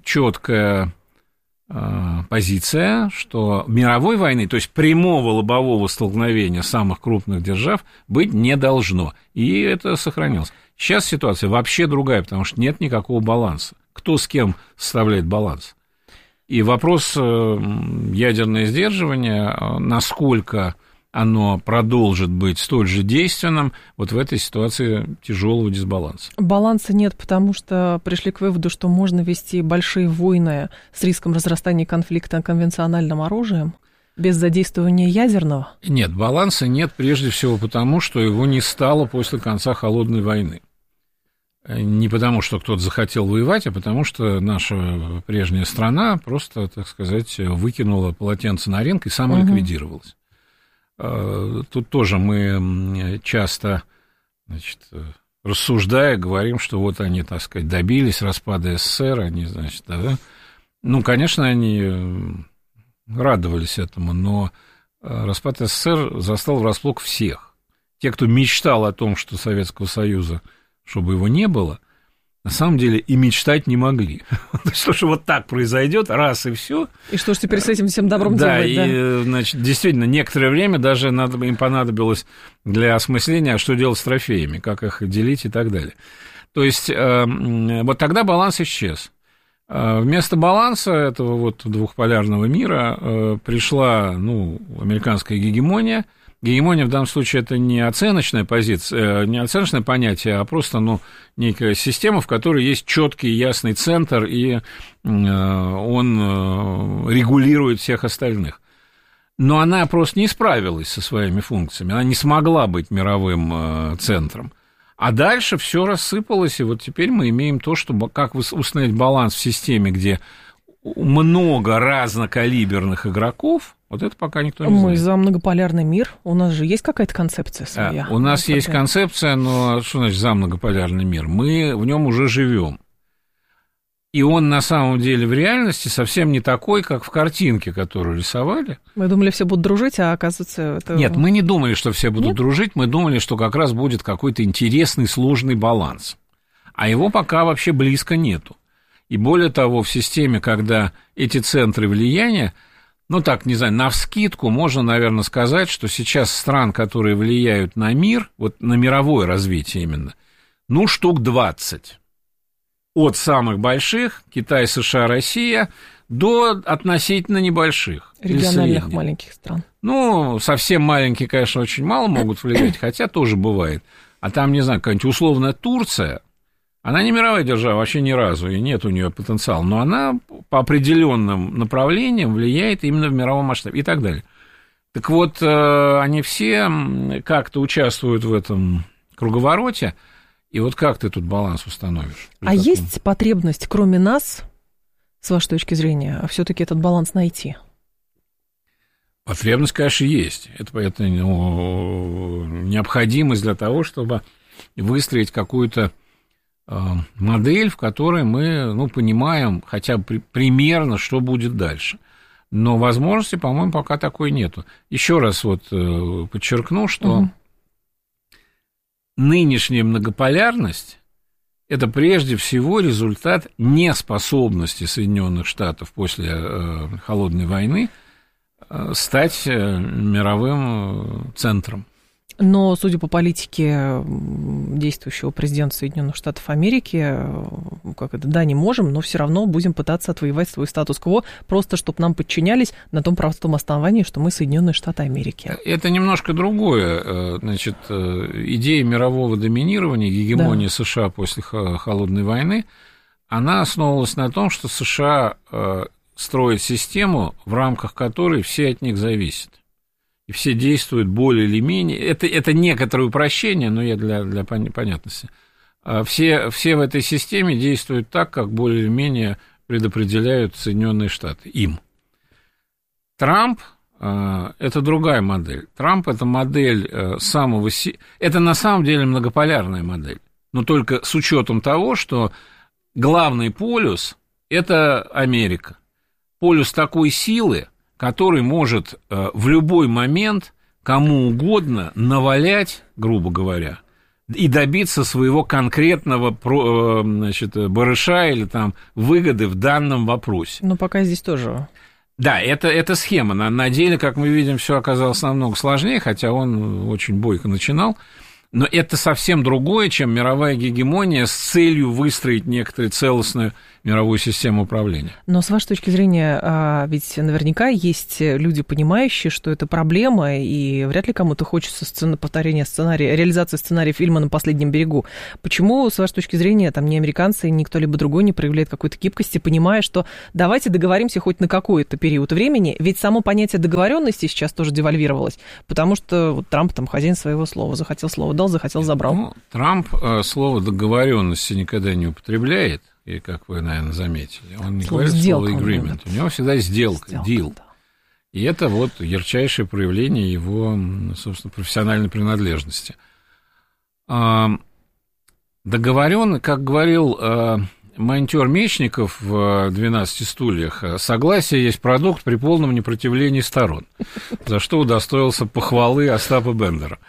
Speaker 10: четкая позиция, что мировой войны, то есть прямого лобового столкновения самых крупных держав, быть не должно. И это сохранилось. Сейчас ситуация вообще другая, потому что нет никакого баланса. Кто с кем составляет баланс? И вопрос ядерное сдерживание, насколько оно продолжит быть столь же действенным, вот в этой ситуации тяжелого дисбаланса.
Speaker 9: Баланса нет, потому что пришли к выводу, что можно вести большие войны с риском разрастания конфликта конвенциональным оружием без задействования ядерного?
Speaker 10: Нет, баланса нет прежде всего потому, что его не стало после конца Холодной войны. Не потому, что кто-то захотел воевать, а потому, что наша прежняя страна просто, так сказать, выкинула полотенце на ринг и самоликвидировалась. Тут тоже мы часто, значит, рассуждая, говорим, что вот они, так сказать, добились распада СССР, они, значит, да, ну, конечно, они радовались этому, но распад СССР застал врасплох всех. Те, кто мечтал о том, что Советского Союза, чтобы его не было, на самом деле и мечтать не могли. Что вот так произойдет, раз и все.
Speaker 9: И что ж теперь с этим всем добром делать?
Speaker 10: Да, и, значит, действительно, некоторое время даже им понадобилось для осмысления, что делать с трофеями, как их делить и так далее. То есть, вот тогда баланс исчез. Вместо баланса этого вот двухполярного мира пришла, ну, американская гегемония. Гегемония в данном случае это не оценочная позиция, не оценочное понятие, а просто, ну, некая система, в которой есть четкий ясный центр, и он регулирует всех остальных. Но она просто не справилась со своими функциями, она не смогла быть мировым центром. А дальше все рассыпалось, и вот теперь мы имеем то, что как установить баланс в системе, где много разнокалиберных игроков. Вот это пока никто не знает.
Speaker 9: Мы за многополярный мир. У нас же есть какая-то концепция своя?
Speaker 10: У нас есть концепция, но что значит за многополярный мир? Мы в нем уже живем. И он на самом деле в реальности совсем не такой, как в картинке, которую рисовали.
Speaker 9: Мы думали, все будут дружить, а оказывается... это...
Speaker 10: Нет, мы не думали, что все будут дружить, мы думали, что как раз будет какой-то интересный, сложный баланс. А его пока вообще близко нету. И более того, в системе, когда эти центры влияния, ну, так, не знаю, навскидку можно, наверное, сказать, что сейчас стран, которые влияют на мир, вот на мировое развитие именно, ну, штук 20. От самых больших, Китай, США, Россия, до относительно небольших.
Speaker 9: Региональных маленьких стран.
Speaker 10: Ну, совсем маленькие, конечно, очень мало могут влиять, хотя тоже бывает. А там, не знаю, какая-нибудь условная Турция, она не мировая держава вообще ни разу, и нет у нее потенциала, но она по определенным направлениям влияет именно в мировом масштабе и так далее. Так вот, они все как-то участвуют в этом круговороте, и вот как ты тут баланс установишь?
Speaker 9: А есть потребность, кроме нас, с вашей точки зрения, все-таки этот баланс найти?
Speaker 10: Потребность, конечно, есть. Это необходимость для того, чтобы выстроить какую-то модель, в которой мы, ну, понимаем хотя бы примерно, что будет дальше. Но возможности, по-моему, пока такой нету. Еще раз вот подчеркну, что нынешняя многополярность – это прежде всего результат неспособности Соединенных Штатов после Холодной войны стать мировым центром.
Speaker 9: Но, судя по политике действующего президента Соединенных Штатов Америки, как это, да, не можем, но все равно будем пытаться отвоевать свой статус-кво, просто чтобы нам подчинялись на том простом основании, что мы Соединенные Штаты Америки.
Speaker 10: Это немножко другое. Значит, идея мирового доминирования, гегемония США после Холодной войны, она основывалась на том, что США строят систему, в рамках которой все от них зависят. И все действуют более или менее. Это некоторое упрощение, но я для понятности. Все в этой системе действуют так, как более или менее предопределяют Соединенные Штаты им. Трамп – это другая модель. Трамп – это модель это на самом деле многополярная модель, но только с учетом того, что главный полюс – это Америка. Полюс такой силы, который может в любой момент кому угодно навалять, грубо говоря, и добиться своего конкретного, значит, барыша или там выгоды в данном вопросе.
Speaker 9: Но пока здесь тоже...
Speaker 10: Да, это схема. На деле, как мы видим, все оказалось намного сложнее, хотя он очень бойко начинал. Но это совсем другое, чем мировая гегемония с целью выстроить некоторую целостную мировую систему управления.
Speaker 9: Но с вашей точки зрения, ведь наверняка есть люди, понимающие, что это проблема, и вряд ли кому-то хочется повторения сценария, реализации сценария фильма «На последнем берегу». Почему, с вашей точки зрения, там ни американцы, ни кто-либо другой не проявляет какой-то гибкости, понимая, что давайте договоримся хоть на какой-то период времени, ведь само понятие договоренности сейчас тоже девальвировалось, потому что вот Трамп там хозяин своего слова, захотел слово дал, захотел забрал.
Speaker 10: Ну, Трамп слово договоренности никогда не употребляет. И, как вы, наверное, заметили, он не говорит слово agreement. У него всегда сделка, deal. И это вот ярчайшее проявление его, собственно, профессиональной принадлежности. Договорен, как говорил монтёр Мечников в «12 стульях», согласие есть продукт при полном непротивлении сторон, за что удостоился похвалы Остапа Бендера.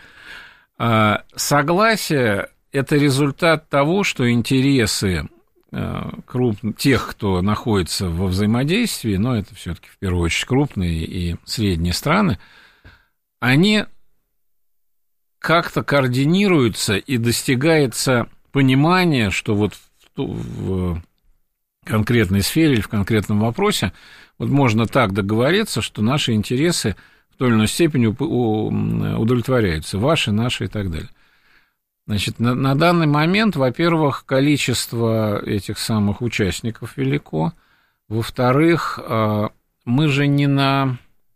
Speaker 10: Согласие – это результат того, что интересы тех, кто находится во взаимодействии, но это все-таки в первую очередь крупные и средние страны, они как-то координируются и достигается понимание, что вот в конкретной сфере или в конкретном вопросе вот можно так договориться, что наши интересы в той или иной степени удовлетворяются, ваши, наши и так далее. Значит, на данный момент, во-первых, количество этих самых участников велико. Во-вторых, мы же не на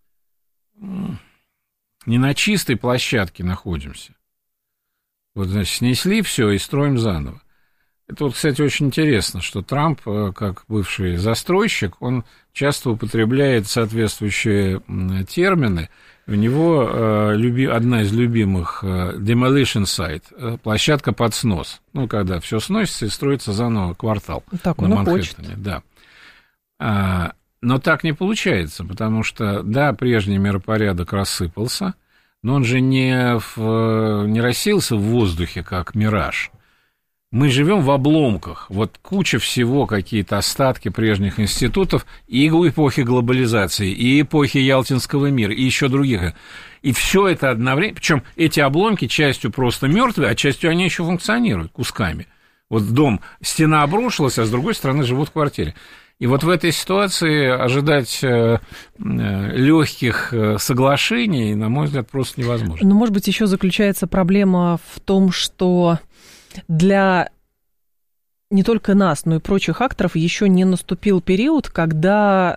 Speaker 10: чистой площадке находимся. Вот, значит, снесли все и строим заново. Это вот, кстати, очень интересно, что Трамп, как бывший застройщик, он часто употребляет соответствующие термины. У него одна из любимых demolition site, площадка под снос. Ну, когда все сносится и строится заново квартал.
Speaker 9: Так он и хочет.
Speaker 10: Да. Но так не получается, потому что, да, прежний миропорядок рассыпался, но он же не рассеялся в воздухе, как мираж. Мы живем в обломках. Вот куча всего, какие-то остатки прежних институтов и эпохи глобализации, и эпохи Ялтинского мира, и еще других. И все это одновременно. Причем эти обломки частью просто мертвые, а частью они еще функционируют кусками. Вот дом, стена обрушилась, а с другой стороны живут в квартире. И вот в этой ситуации ожидать легких соглашений, на мой взгляд, просто невозможно.
Speaker 9: Но, может быть, еще заключается проблема в том, что для не только нас, но и прочих акторов еще не наступил период, когда,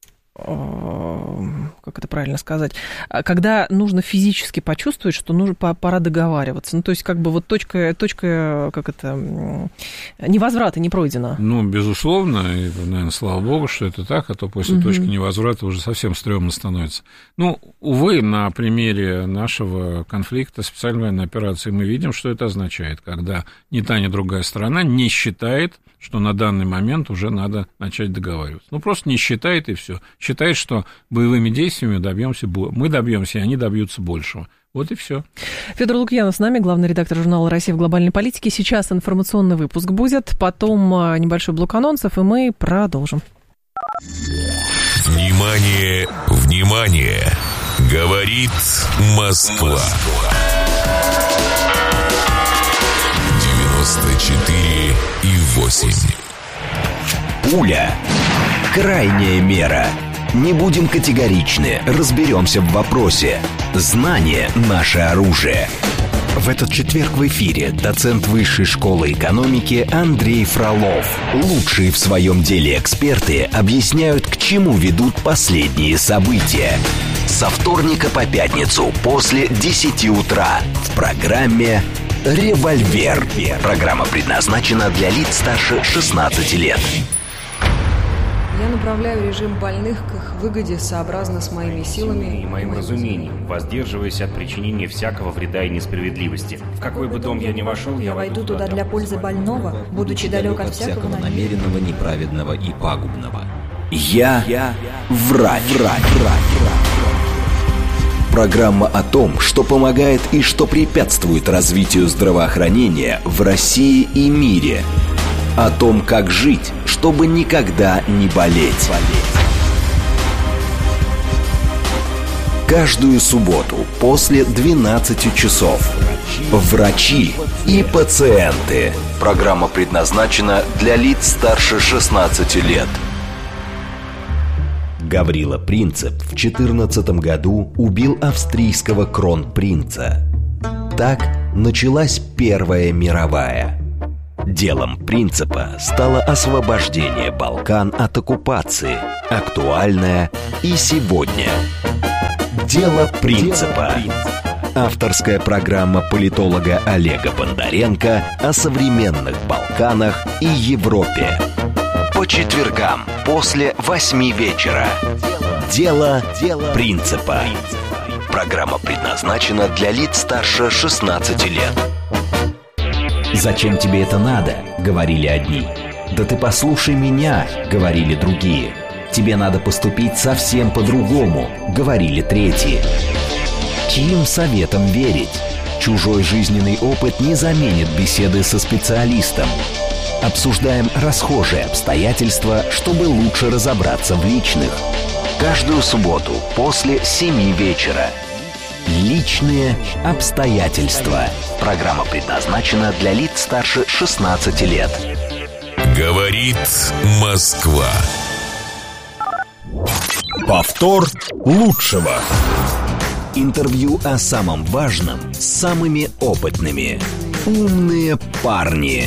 Speaker 9: как это правильно сказать, когда нужно физически почувствовать, что пора договариваться. Ну, то есть, как бы вот точка как это, невозврата не пройдена.
Speaker 10: Ну, безусловно, и, наверное, слава богу, что это так, а то после точки невозврата уже совсем стрёмно становится. Ну, увы, на примере нашего конфликта, специальной военной операции, мы видим, что это означает, когда ни та, ни другая сторона не считает, что на данный момент уже надо начать договариваться. Ну, просто не считает, и все. Считает, что боевыми действиями мы добьемся, и они добьются большего. Вот и все.
Speaker 9: Федор Лукьянов с нами, главный редактор журнала «Россия в глобальной политике». Сейчас информационный выпуск будет, потом небольшой блок анонсов, и мы продолжим.
Speaker 3: Внимание, внимание! Говорит Москва. 94,8.
Speaker 5: Пуля. Крайняя мера. Не будем категоричны, разберемся в вопросе. Знание – наше оружие. В этот четверг в эфире доцент Высшей школы экономики Андрей Фролов. Лучшие в своем деле эксперты объясняют, к чему ведут последние события. Со вторника по пятницу после 10 утра в программе «Револьвер». Программа предназначена для лиц старше 16 лет.
Speaker 8: Я направляю режим больных к их выгоде сообразно с моими силами
Speaker 11: и моим разумением, воздерживаясь от причинения всякого вреда и несправедливости. В какой бы дом я ни вошел, я войду туда для пользы больного, будучи далек от всякого
Speaker 5: намеренного, неправедного и пагубного. Я врач. Программа о том, что помогает и что препятствует развитию здравоохранения в России и мире. О том, как жить, чтобы никогда не болеть. Каждую субботу после 12 часов. Врачи и пациенты. Программа предназначена для лиц старше 16 лет. Гаврила Принцип в 14 году убил австрийского кронпринца. Так началась Первая мировая. Делом Принципа стало освобождение Балкан от оккупации, актуальное и сегодня. Дело Принципа. Авторская программа политолога Олега Бондаренко о современных Балканах и Европе. По четвергам после 8 вечера. Дело Принципа. Программа предназначена для лиц старше 16 лет. «Зачем тебе это надо?» — говорили одни. «Да ты послушай меня!» — говорили другие. «Тебе надо поступить совсем по-другому!» — говорили третьи. Чьим советом верить? Чужой жизненный опыт не заменит беседы со специалистом. Обсуждаем расхожие обстоятельства, чтобы лучше разобраться в личных. Каждую субботу после 7 вечера. Личные обстоятельства. Программа предназначена для лиц старше 16 лет.
Speaker 3: Говорит Москва.
Speaker 5: Повтор лучшего. Интервью о самом важном с самыми опытными. Умные парни.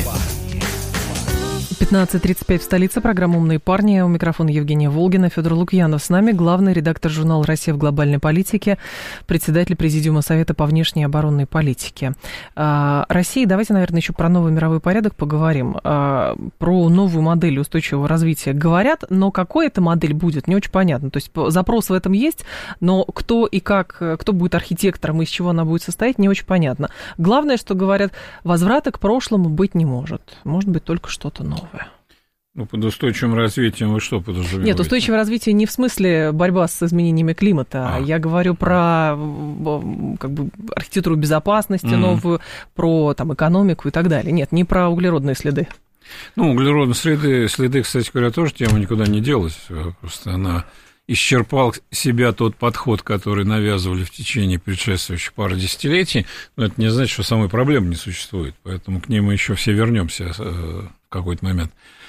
Speaker 9: 15:35 в столице. Программа «Умные парни». У микрофона Евгения Волгина. Федор Лукьянов с нами. Главный редактор журнала «Россия в глобальной политике», председатель Президиума Совета по внешней и оборонной политике. Россия, давайте, наверное, еще про новый мировой порядок поговорим. Про новую модель устойчивого развития говорят, но какой эта модель будет, не очень понятно. То есть запрос в этом есть, но кто и как, кто будет архитектором и из чего она будет состоять, не очень понятно. Главное, что говорят, возврата к прошлому быть не может. Может быть только что-то новое.
Speaker 10: Ну, под устойчивым развитием вы что подразумеваете?
Speaker 9: Нет, устойчивое развитие не в смысле борьба с изменениями климата. Я говорю про как бы архитектуру безопасности новую, про там, экономику и так далее. Нет, не про углеродные следы.
Speaker 10: Ну, углеродные следы, кстати говоря, тоже тема никуда не делась. Просто она исчерпал себя тот подход, который навязывали в течение предшествующих пары десятилетий. Но это не значит, что самой проблемы не существует. Поэтому к ней мы еще все вернемся в какой-то момент.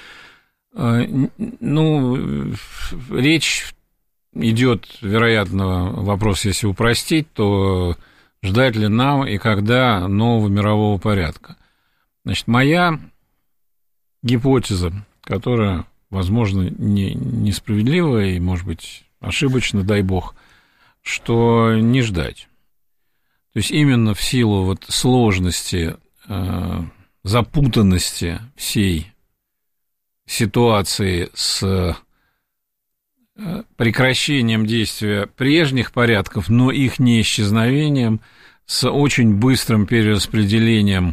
Speaker 10: Ну, речь идет, вероятно, вопрос, если упростить, то ждать ли нам и когда нового мирового порядка. Значит, моя гипотеза, которая, возможно, несправедливая и, может быть, ошибочна, дай бог, что не ждать. То есть именно в силу вот сложности, запутанности всей ситуации с прекращением действия прежних порядков, но их не исчезновением, с очень быстрым перераспределением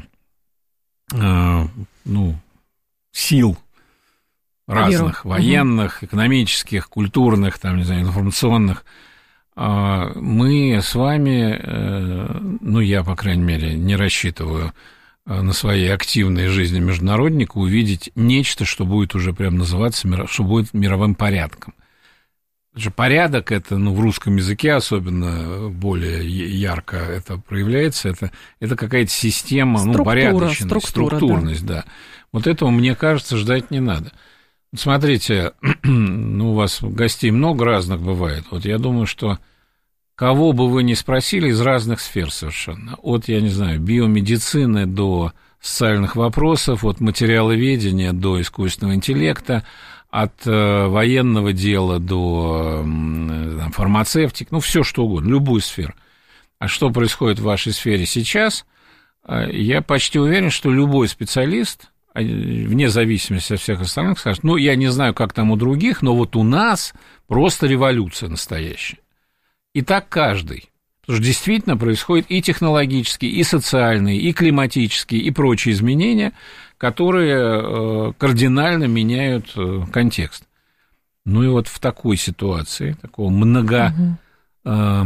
Speaker 10: сил разных, военных, экономических, культурных, там, не знаю, информационных, мы с вами, я, по крайней мере, не рассчитываю на своей активной жизни международника увидеть нечто, что будет уже прям называться, что будет мировым порядком. Порядок, это, в русском языке особенно более ярко это проявляется, это какая-то система, порядочность, структурность, да. Вот этого, мне кажется, ждать не надо. Смотрите, у вас гостей много разных бывает. Вот я думаю, что кого бы вы ни спросили из разных сфер совершенно, от, я не знаю, биомедицины до социальных вопросов, от материаловедения до искусственного интеллекта, от военного дела до фармацевтики, все что угодно, любую сферу. А что происходит в вашей сфере сейчас, я почти уверен, что любой специалист, вне зависимости от всех остальных, скажет, я не знаю, как там у других, но вот у нас просто революция настоящая. И так каждый. Потому что действительно происходят и технологические, и социальные, и климатические, и прочие изменения, которые кардинально меняют контекст. И вот в такой ситуации, такого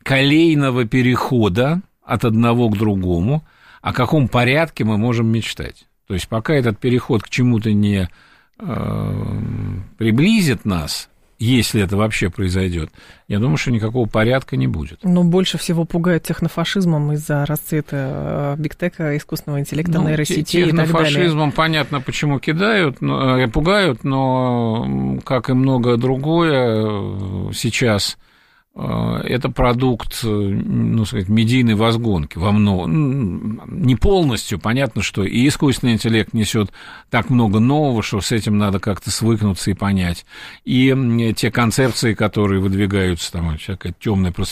Speaker 10: колейного перехода от одного к другому, о каком порядке мы можем мечтать. То есть пока этот переход к чему-то не приблизит нас, если это вообще произойдет, я думаю, что никакого порядка не будет.
Speaker 9: Но больше всего пугает технофашизмом из-за расцвета бигтека, искусственного интеллекта, нейросетей и так далее.
Speaker 10: Технофашизмом понятно, почему пугают, но, как и многое другое, сейчас это продукт, медийной возгонки во многом. Не полностью, понятно, что и искусственный интеллект несет так много нового, что с этим надо как-то свыкнуться и понять. И те концепции, которые выдвигаются, там, всякая темная